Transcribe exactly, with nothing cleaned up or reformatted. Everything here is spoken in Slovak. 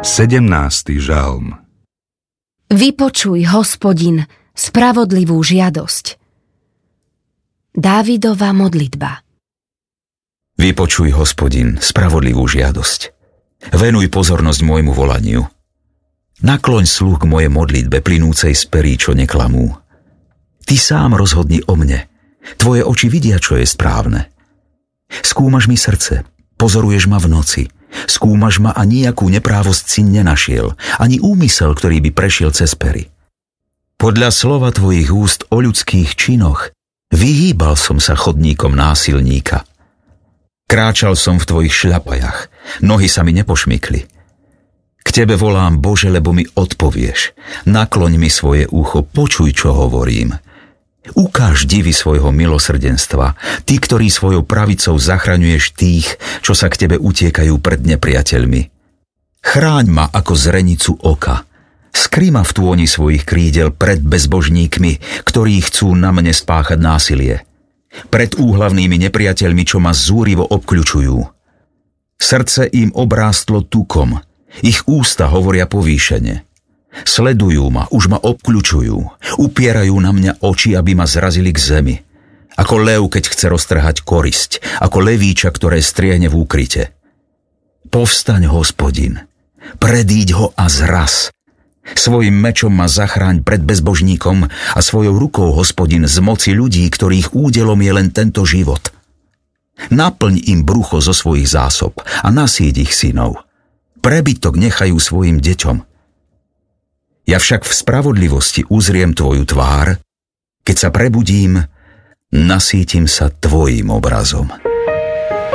sedemnásty žalm. Vypočuj, Hospodin, spravodlivú žiadosť. Dávidova modlitba. Vypočuj, Hospodin, spravodlivú žiadosť. Venuj pozornosť môjmu volaniu. Nakloň sluch k mojej modlitbe plynúcej z perí, čo neklamú. Ty sám rozhodni o mne. Tvoje oči vidia, čo je správne. Skúmaš mi srdce, pozoruješ ma v noci. Skúmaš ma a nejakú neprávosť si nenašiel, ani úmysel, ktorý by prešiel cez pery. Podľa slova tvojich úst o ľudských činoch vyhýbal som sa chodníkom násilníka. Kráčal som v tvojich šľapajach, nohy sa mi nepošmykli. K tebe volám, Bože, lebo mi odpovieš. Nakloň mi svoje ucho, počuj, čo hovorím. Ukáž divy svojho milosrdenstva, ty, ktorý svojou pravicou zachraňuješ tých, čo sa k tebe utiekajú pred nepriateľmi. Chráň ma ako zrenicu oka. Skry ma v tôni svojich krídel pred bezbožníkmi, ktorí chcú na mne spáchať násilie. Pred úhlavnými nepriateľmi, čo ma zúrivo obkľučujú. Srdce im obrástlo tukom, ich ústa hovoria povýšene. Sledujú ma, už ma obkľučujú, upierajú na mňa oči, aby ma zrazili k zemi. Ako lev, keď chce roztrhať korisť, ako levíča, ktoré striehne v úkryte. Povstaň, Hospodin, predíď ho a zraz. Svojim mečom ma zachráň pred bezbožníkom a svojou rukou, Hospodin, z moci ľudí, ktorých údelom je len tento život. Naplň im brucho zo svojich zásob a nasýť ich synov. Prebytok nechajú svojim deťom. Ja však v spravodlivosti uzriem tvoju tvár, keď sa prebudím, nasítim sa tvojim obrazom.